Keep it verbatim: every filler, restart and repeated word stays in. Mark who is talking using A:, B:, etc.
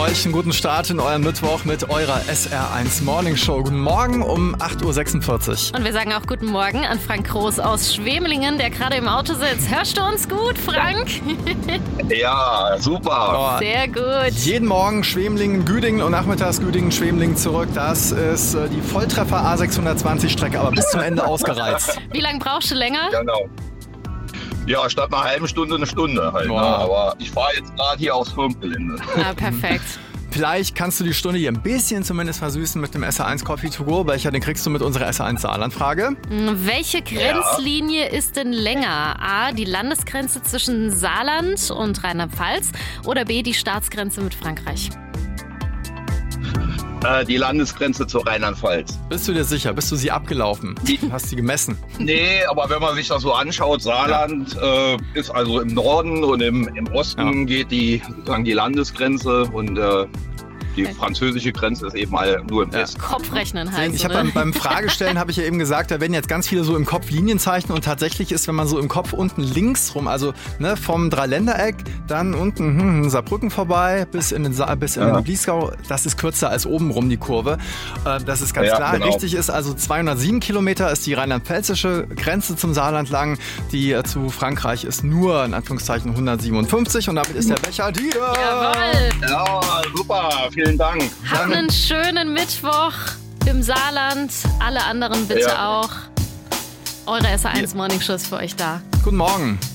A: euch einen guten Start in euren Mittwoch mit eurer S R eins Morning Show. Guten Morgen um acht Uhr sechsundvierzig.
B: Und wir sagen auch guten Morgen an Frank Groß aus Schwemelingen, der gerade im Auto sitzt. Hörst du uns gut, Frank?
C: Ja, super.
A: Oh,
B: Sehr gut.
A: jeden Morgen Schwemelingen, Güdingen und nachmittags Güdingen, Schwemelingen zurück. Das ist äh, die Volltreffer A sechshundertzwanzig Strecke, aber bis zum Ende ausgereizt.
B: Wie lange brauchst du länger?
C: Genau. Ja, statt einer halben Stunde eine Stunde halt.
A: Wow.
C: Ne? Aber ich fahre jetzt gerade hier aufs Firmengelände.
B: Ah, perfekt.
A: Vielleicht kannst du die Stunde hier ein bisschen zumindest versüßen mit dem S R eins Coffee to go, welcher den kriegst du mit unserer S R eins Saarland-Frage.
B: Welche Grenzlinie ist denn länger? A, die Landesgrenze zwischen Saarland und Rheinland-Pfalz oder B, die Staatsgrenze mit Frankreich?
C: Äh, die Landesgrenze zu Rheinland-Pfalz.
A: Bist du dir sicher? Bist du sie abgelaufen? Du hast sie gemessen.
C: Nee, aber wenn man sich das so anschaut, Saarland äh, ist also im Norden und im, im Osten
A: Ja.
C: geht die, sozusagen die Landesgrenze und äh, die französische Grenze ist eben mal nur im
A: Ja.
C: Westen.
B: Kopfrechnen heißt
A: Ich habe
B: ne?
A: beim, beim Fragestellen habe ich ja eben gesagt, da werden jetzt ganz viele so im Kopf Linien zeichnen und tatsächlich ist, wenn man so im Kopf unten links rum, also ne, vom Dreiländereck, dann unten hm, Saarbrücken vorbei bis in den Sa- bis in
C: Ja.
A: den Bliesgau, das ist kürzer als oben rum die Kurve. Äh, das ist ganz
C: Ja,
A: klar.
C: genau.
A: Richtig ist also zweihundertsieben Kilometer ist die rheinland-pfälzische Grenze zum Saarland lang, die äh, zu Frankreich ist nur in Anführungszeichen hundertsiebenundfünfzig und damit ist der Becher dir.
B: Jawohl.
C: Ja, super, vielen Dank.
B: Habt einen schönen Mittwoch im Saarland. Alle anderen bitte
C: Ja.
B: auch. Eure S R eins Morning Show ist für euch da.
A: Guten Morgen.